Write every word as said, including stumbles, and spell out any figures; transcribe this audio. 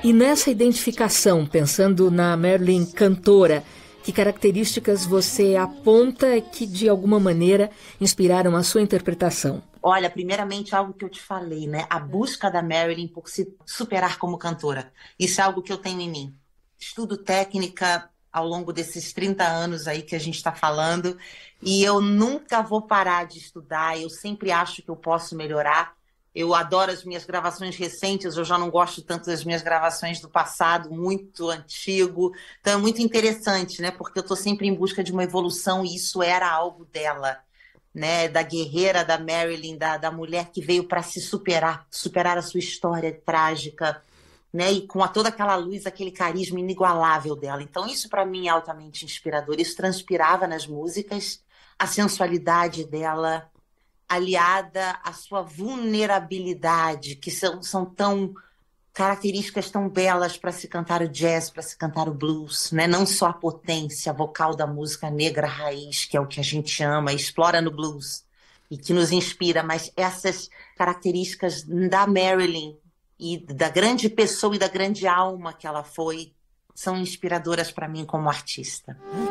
E nessa identificação, pensando na Marilyn cantora, que características você aponta que de alguma maneira inspiraram a sua interpretação? Olha, primeiramente algo que eu te falei, né? A busca da Marilyn por se superar como cantora. Isso é algo que eu tenho em mim. Estudo técnica ao longo desses trinta anos aí que a gente está falando, e eu nunca vou parar de estudar, eu sempre acho que eu posso melhorar. Eu adoro as minhas gravações recentes, eu já não gosto tanto das minhas gravações do passado, muito antigo. Então é muito interessante, né? Porque eu estou sempre em busca de uma evolução e isso era algo dela, né? Da guerreira, da Marilyn, da, da mulher que veio para se superar, superar a sua história trágica, né? E com a, toda aquela luz, aquele carisma inigualável dela. Então isso para mim é altamente inspirador. Isso transpirava nas músicas, a sensualidade dela, aliada à sua vulnerabilidade, que são, são tão características tão belas para se cantar o jazz, para se cantar o blues, né? Não só a potência vocal da música negra raiz, que é o que a gente ama, explora no blues e que nos inspira, mas essas características da Marilyn e da grande pessoa e da grande alma que ela foi são inspiradoras para mim como artista.